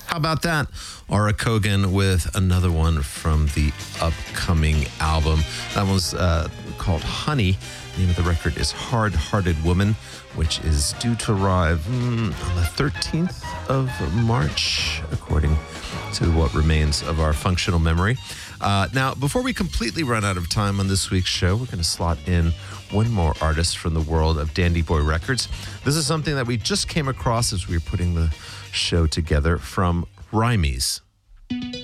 How about that? Aura Kogan with another one from the upcoming album. That one's called Honey. The name of the record is Hard Hearted Woman, which is due to arrive on the 13th of March, according to what remains of our functional memory. Now, before we completely run out of time on this week's show, we're going to slot in one more artist from the world of Dandy Boy Records. This is something that we just came across as we were putting the show together from Rhymies.